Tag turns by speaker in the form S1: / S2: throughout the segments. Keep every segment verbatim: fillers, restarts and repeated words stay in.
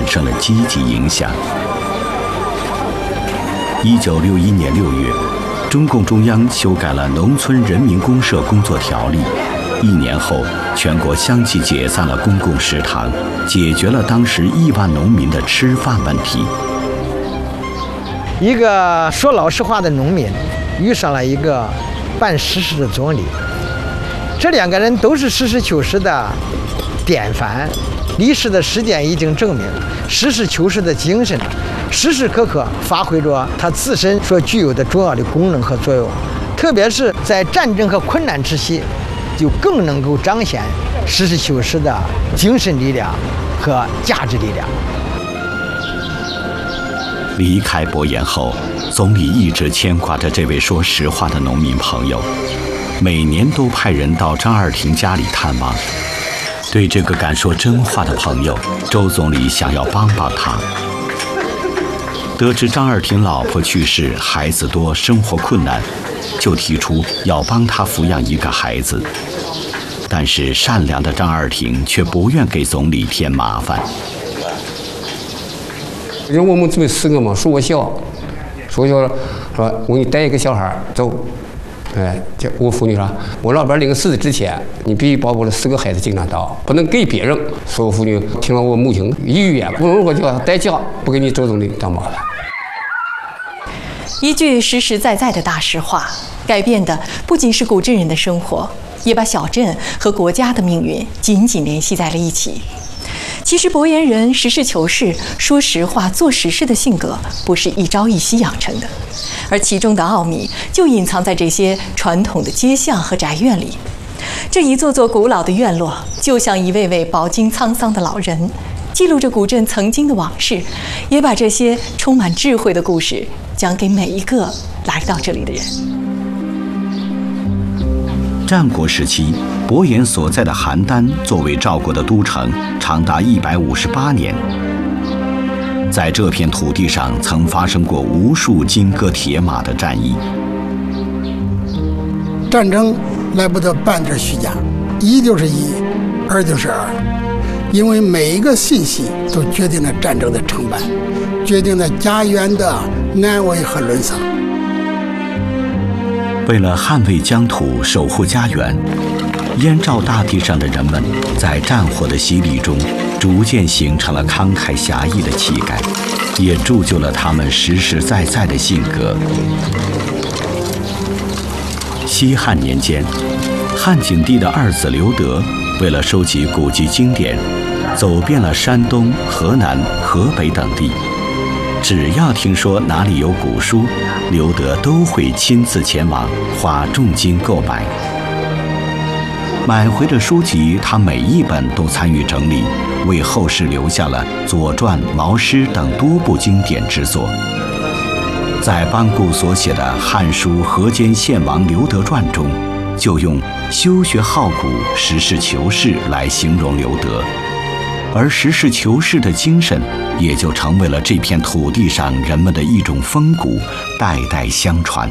S1: 生了积极影响。一九六一年六月，中共中央修改了《农村人民公社工作条例》，一年后，全国相继解散了公共食堂，解决了当时亿万农民的吃饭问题。
S2: 一个说老实话的农民遇上了一个办实事的总理，这两个人都是实事求是的典范。历史的实践已经证明，实事求是的精神时时刻刻发挥着它自身所具有的重要的功能和作用，特别是在战争和困难之际，就更能够彰显实事求是的精神力量和价值力量。
S1: 离开博研后，总理一直牵挂着这位说实话的农民朋友，每年都派人到张二婷家里探望。对这个敢说真话的朋友，周总理想要帮帮他。得知张二婷老婆去世，孩子多，生活困难，就提出要帮他抚养一个孩子。但是善良的张二婷却不愿给总理添麻烦。
S3: 人我们这么四个嘛，说我小，说小了，说我给你带一个小孩走。哎，这我妇女说，我老伴临死之前，你必须把我的四个孩子经常到，不能给别人。所有妇女听了我母亲遗言，不能我就代价，不给你周总理当麻烦。
S4: 一句实实在在的大实话，改变的不仅是古镇人的生活，也把小镇和国家的命运紧紧联系在了一起。其实博研人实事求是、说实话、做实事的性格，不是一朝一夕养成的，而其中的奥秘就隐藏在这些传统的街巷和宅院里。这一座座古老的院落，就像一位位饱经沧桑的老人，记录着古镇曾经的往事，也把这些充满智慧的故事讲给每一个来到这里的人。
S1: 战国时期，博研所在的邯郸作为赵国的都城，长达一百五十八年。在这片土地上，曾发生过无数金戈铁马的战役。
S5: 战争来不得半点虚假，一就是一，二就是二，因为每一个信息都决定了战争的成败，决定了家园的安危和沦丧。
S1: 为了捍卫疆土、守护家园，燕赵大地上的人们在战火的洗礼中，逐渐形成了慷慨侠义的气概，也铸就了他们实实在在的性格。西汉年间，汉景帝的二子刘德为了收集古籍经典，走遍了山东、河南、河北等地。只要听说哪里有古书，刘德都会亲自前往，花重金购买。买回的书籍，他每一本都参与整理，为后世留下了《左传》《毛诗》等多部经典之作。在班固所写的《汉书·河间献王刘德传》中，就用修学好古、实事求是来形容刘德。而实事求是的精神，也就成为了这片土地上人们的一种风骨，代代相传。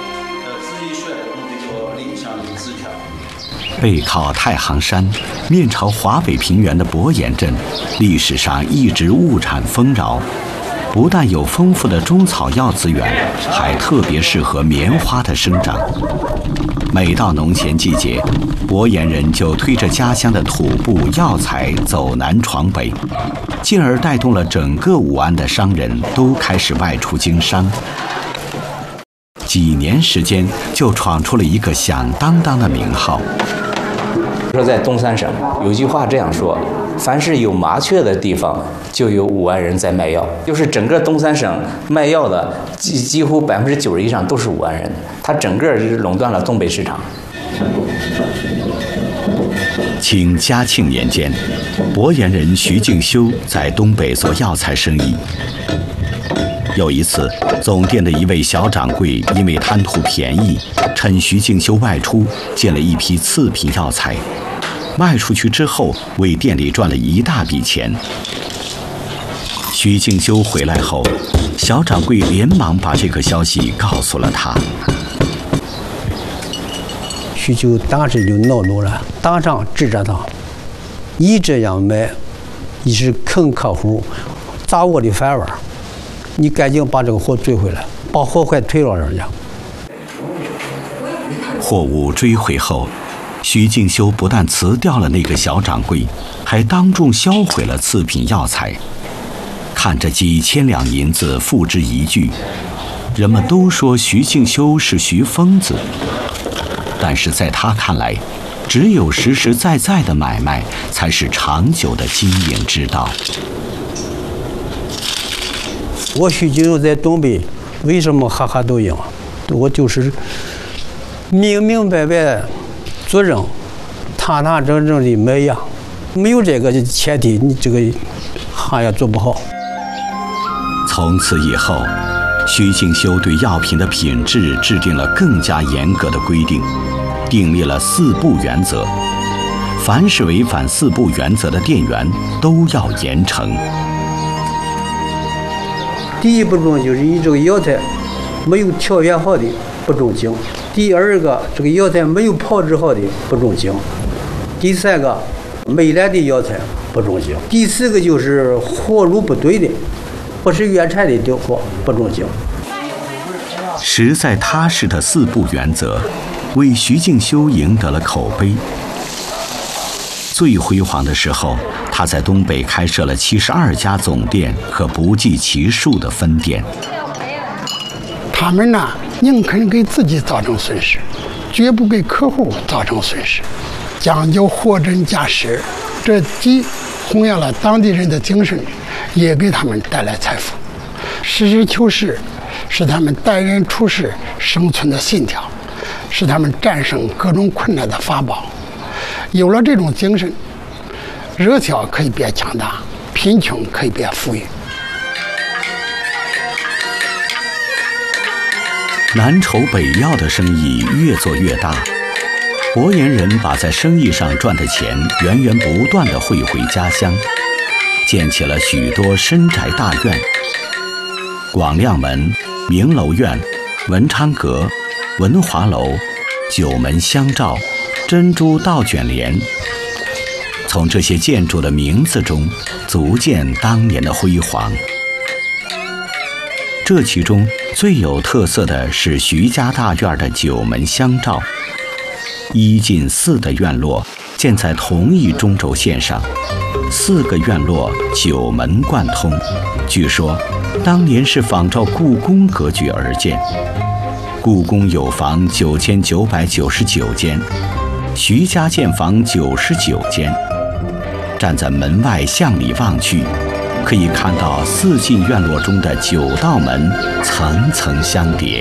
S1: 背靠太行山，面朝华北平原的博研镇，历史上一直物产丰饶，不但有丰富的中草药资源，还特别适合棉花的生长。每到农闲季节，博研人就推着家乡的土布药材走南闯北，进而带动了整个武安的商人都开始外出经商。几年时间，就闯出了一个响当当的名号。
S6: 说在东三省有句话这样说：凡是有麻雀的地方，就有武安人在卖药。就是整个东三省卖药的几几乎百分之九十以上都是武安人，他整个是垄断了东北市场。
S1: 清嘉庆年间，博研人徐敬修在东北做药材生意。有一次，总店的一位小掌柜因为贪图便宜，趁徐敬修外出，借了一批次品药材，卖出去之后，为店里赚了一大笔钱。徐敬修回来后，小掌柜连忙把这个消息告诉了他。
S7: 徐就当时就恼怒了，当场指着他：你这样卖，你是坑客户， 砸我的饭碗，你赶紧把这个货追回来，把货快退了人家。
S1: 货物追回后，徐敬修不但辞掉了那个小掌柜，还当众销毁了次品药材。看着几千两银子付之一炬，人们都说徐敬修是徐疯子，但是在他看来，只有实实在在的买卖才是长久的经营之道。
S7: 我徐敬修在东北为什么哈哈都赢？我就是明明白白做人，堂堂正正的卖药，没有这个前提，你这个行业做不好。
S1: 从此以后，徐敬修对药品的品质制定了更加严格的规定，订立了四不原则。凡是违反四不原则的店员都要严惩。
S7: 第一不中就是你这个药材没有条件好的不中警；第二个，这个药材没有炮制好的不中警；第三个，没来的药材不中警；第四个就是货路不对的，不是原产的订货不中警。
S1: 实在踏实的四不原则，为徐敬修赢得了口碑。最辉煌的时候，他在东北开设了七十二家总店和不计其数的分店。
S5: 他们呢，宁肯给自己造成损失，绝不给客户造成损失，讲究货真价实，这既弘扬了当地人的精神，也给他们带来财富。实事求是是他们待人处事生存的信条，是他们战胜各种困难的法宝。有了这种精神，热条可以变强大，贫穷可以变富裕。
S1: 南筹北要的生意越做越大，博岩人把在生意上赚的钱源源不断地汇回家乡，建起了许多深宅大院。广亮门、明楼院、文昌阁、文华楼、九门香照、珍珠倒卷帘，从这些建筑的名字中足见当年的辉煌。这其中最有特色的是徐家大院的九门香照，一进四的院落建在同一中轴线上，四个院落九门贯通，据说当年是仿照故宫格局而建。故宫有房九千九百九十九间，徐家建房九十九间。站在门外向里望去，可以看到四进院落中的九道门层层相叠。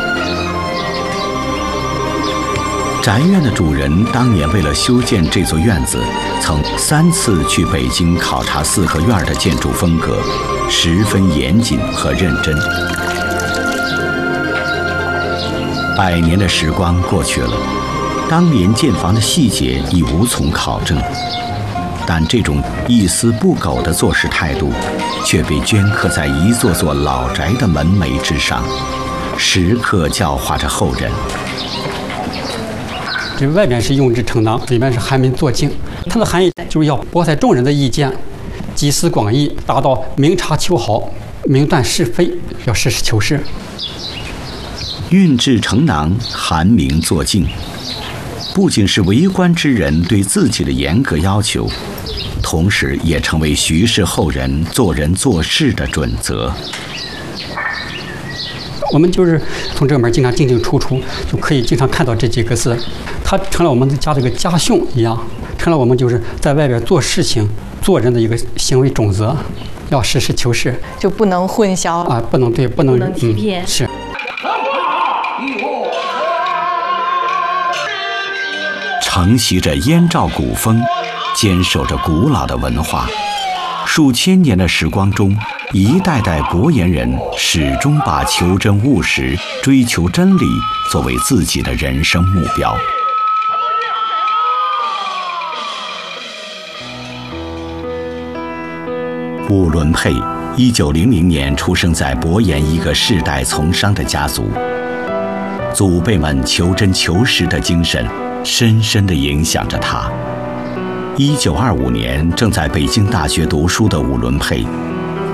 S1: 宅院的主人当年为了修建这座院子，曾三次去北京考察四合院的建筑风格，十分严谨和认真。百年的时光过去了，当年建房的细节已无从考证，但这种一丝不苟的做事态度，却被镌刻在一座座老宅的门楣之上，时刻教化着后人。
S8: 这外边是用之成章，里面是寒门作静。它的含义就是要博采众人的意见，集思广益，达到明察秋毫、明断是非，要实事求是。
S1: 运制成囊，寒名作静，不仅是为官之人对自己的严格要求，同时也成为徐氏后人做人做事的准则。
S8: 我们就是从这个门经常进进出出，就可以经常看到这几个字，它成了我们家这个家训一样，成了我们就是在外边做事情、做人的一个行为准则，要实事求是，
S4: 就不能混淆
S8: 啊，不能对，不能
S4: 不能欺骗，
S8: 嗯、是。
S1: 承袭着燕赵古风，坚守着古老的文化，数千年的时光中，一代代博岩人始终把求真务实、追求真理作为自己的人生目标。伍伦佩一九零零年出生在博岩一个世代从商的家族，祖辈们求真求实的精神深深地影响着他。一九二五年，正在北京大学读书的伍伦佩，